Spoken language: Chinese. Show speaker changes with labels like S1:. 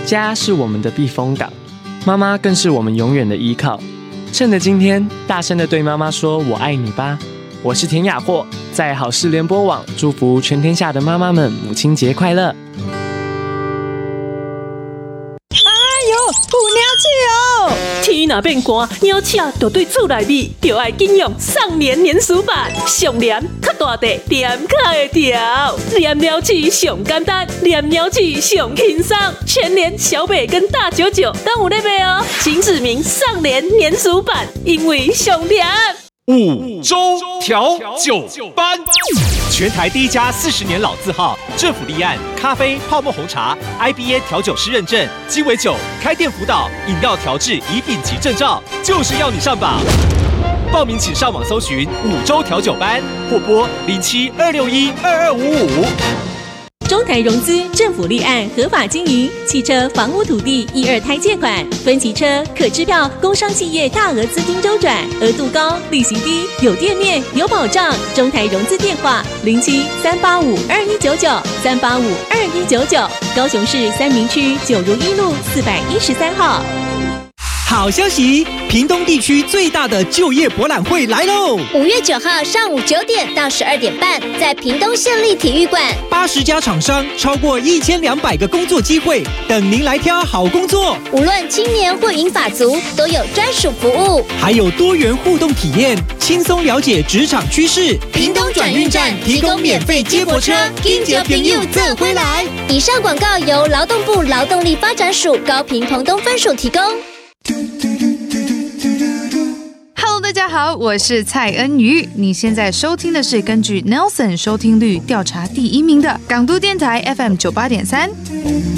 S1: 家是我们的避风港，妈妈更是我们永远的依靠。趁着今天，大声的对妈妈说我爱你吧。我是田雅霍，在好事联播网祝福全天下的妈妈们母亲节快乐。
S2: 有鸟鼠哦！天若变寒，鸟鼠就对厝内面就要紧用上联粘鼠板，上联较大地，点较会调。粘鸟鼠上简单，粘鸟鼠上轻松，全联小北跟大99都有在卖哦。请指明上联粘鼠板，因为上甜。
S3: 5州调酒班，全台第一家40年老字号，政府立案咖啡、泡沫红茶 IBA 调酒师认证，鸡尾酒开店辅导，饮料调制以丙级证照，就是要你上榜。报名请上网搜寻5州调酒班，或拨07-261-2255。
S4: 中台融资政府立案合法经营，汽车、房屋、土地1、2胎借款，分期车、可支票、工商企业大额资金周转，额度高，利息低，有店面，有保障。中台融资电话07-385-2199，385-2199，高雄市三民区九如一路413号。
S5: 好消息！屏东地区最大的就业博览会来喽
S6: ！5月9号上午9点到12点半，在屏东县立体育馆
S5: ，80家厂商，超过1200个工作机会，等您来挑好工作。
S6: 无论青年或银发族，都有专属服务，
S5: 还有多元互动体验，轻松了解职场趋势。
S6: 屏东转运站提供免费接驳车，跟着朋友走回来。以上广告由劳动部劳动力发展署高屏澎东分署提供。
S7: Hello， 大家好，我是蔡恩瑜。你现在收听的是根据 Nelson 收听率调查第1名的港都电台 FM 98.3。